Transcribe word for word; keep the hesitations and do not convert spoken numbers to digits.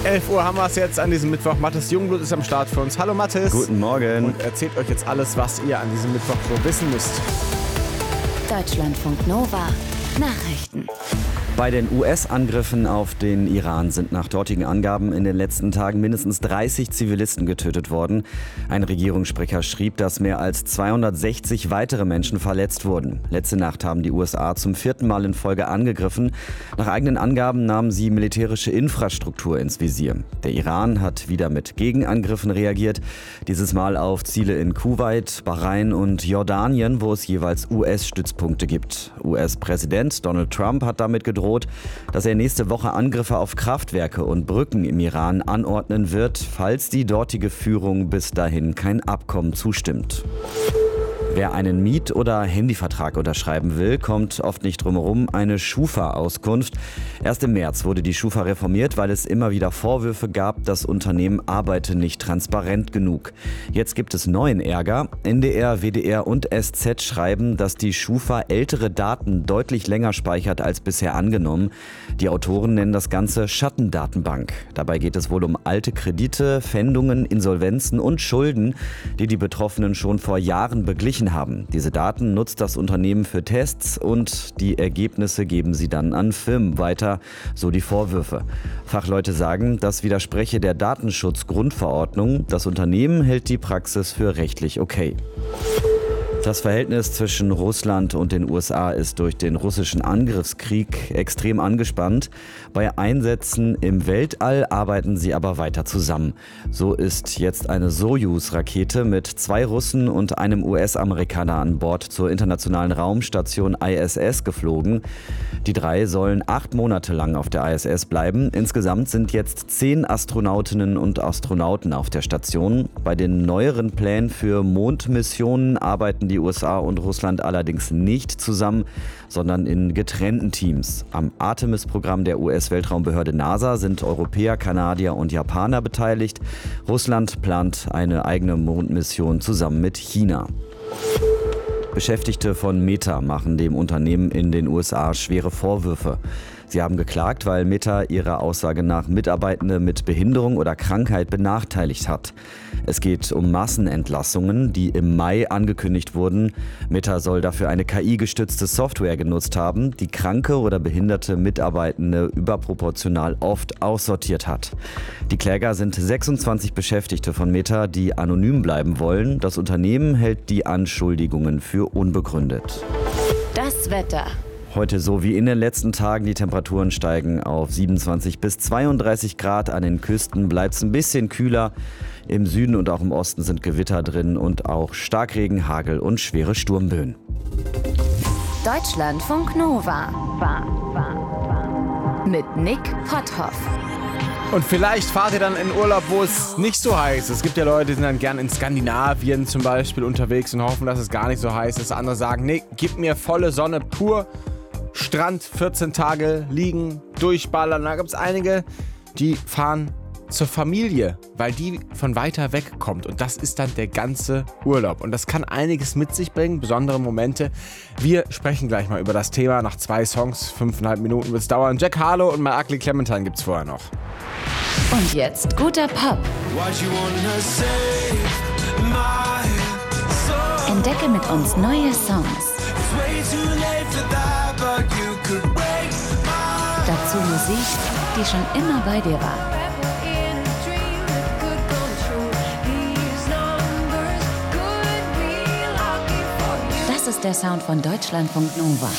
elf Uhr haben wir es jetzt an diesem Mittwoch. Mathis Jungblut ist am Start für uns. Hallo Mathis. Guten Morgen. Und erzählt euch jetzt alles, was ihr an diesem Mittwoch so wissen müsst. Deutschlandfunk Nova Nachrichten. Bei den U S-Angriffen auf den Iran sind nach dortigen Angaben in den letzten Tagen mindestens dreißig Zivilisten getötet worden. Ein Regierungssprecher schrieb, dass mehr als zweihundertsechzig weitere Menschen verletzt wurden. Letzte Nacht haben die U S A zum vierten Mal in Folge angegriffen. Nach eigenen Angaben nahmen sie militärische Infrastruktur ins Visier. Der Iran hat wieder mit Gegenangriffen reagiert. Dieses Mal auf Ziele in Kuwait, Bahrain und Jordanien, wo es jeweils U S-Stützpunkte gibt. U S-Präsident Donald Trump hat damit gedroht, dass er nächste Woche Angriffe auf Kraftwerke und Brücken im Iran anordnen wird, falls die dortige Führung bis dahin kein Abkommen zustimmt. Wer einen Miet- oder Handyvertrag unterschreiben will, kommt oft nicht drum herum, eine Schufa-Auskunft. Erst im März wurde die Schufa reformiert, weil es immer wieder Vorwürfe gab, das Unternehmen arbeite nicht transparent genug. Jetzt gibt es neuen Ärger. N D R, W D R und S Z schreiben, dass die Schufa ältere Daten deutlich länger speichert als bisher angenommen. Die Autoren nennen das Ganze Schattendatenbank. Dabei geht es wohl um alte Kredite, Pfändungen, Insolvenzen und Schulden, die die Betroffenen schon vor Jahren beglichen haben. Diese Daten nutzt das Unternehmen für Tests und die Ergebnisse geben sie dann an Firmen weiter, so die Vorwürfe. Fachleute sagen, das widerspreche der Datenschutzgrundverordnung. Das Unternehmen hält die Praxis für rechtlich okay. Das Verhältnis zwischen Russland und den U S A ist durch den russischen Angriffskrieg extrem angespannt. Bei Einsätzen im Weltall arbeiten sie aber weiter zusammen. So ist jetzt eine Sojus-Rakete mit zwei Russen und einem U S-Amerikaner an Bord zur internationalen Raumstation I S S geflogen. Die drei sollen acht Monate lang auf der I S S bleiben. Insgesamt sind jetzt zehn Astronautinnen und Astronauten auf der Station. Bei den neueren Plänen für Mondmissionen arbeiten die U S A und Russland allerdings nicht zusammen, sondern in getrennten Teams. Am Artemis-Programm der U S-Weltraumbehörde NASA sind Europäer, Kanadier und Japaner beteiligt. Russland plant eine eigene Mondmission zusammen mit China. Beschäftigte von Meta machen dem Unternehmen in den U S A schwere Vorwürfe. Sie haben geklagt, weil Meta ihrer Aussage nach Mitarbeitende mit Behinderung oder Krankheit benachteiligt hat. Es geht um Massenentlassungen, die im Mai angekündigt wurden. Meta soll dafür eine K I-gestützte Software genutzt haben, die kranke oder behinderte Mitarbeitende überproportional oft aussortiert hat. Die Kläger sind sechsundzwanzig Beschäftigte von Meta, die anonym bleiben wollen. Das Unternehmen hält die Anschuldigungen für unbegründet. Das Wetter. Heute so wie in den letzten Tagen, die Temperaturen steigen auf siebenundzwanzig bis zweiunddreißig Grad. An den Küsten bleibt es ein bisschen kühler. Im Süden und auch im Osten sind Gewitter drin und auch Starkregen, Hagel und schwere Sturmböen. Deutschlandfunk Nova. Mit Nick Potthoff. Und vielleicht fahrt ihr dann in Urlaub, wo es nicht so heiß ist. Es gibt ja Leute, die sind dann gern in Skandinavien zum Beispiel unterwegs und hoffen, dass es gar nicht so heiß ist. Andere sagen, nee, gib mir volle Sonne pur. Strand, vierzehn Tage liegen, durchballern. Da gibt es einige, die fahren zur Familie, weil die von weiter weg kommt. Und das ist dann der ganze Urlaub. Und das kann einiges mit sich bringen, besondere Momente. Wir sprechen gleich mal über das Thema. Nach zwei Songs, fünfeinhalb Minuten wird es dauern. Jack Harlow und My Ugly Clementine gibt es vorher noch. Und jetzt guter Pop. Entdecke mit uns neue Songs. Dazu Musik, die schon immer bei dir war. Das ist der Sound von Deutschlandfunk Nova.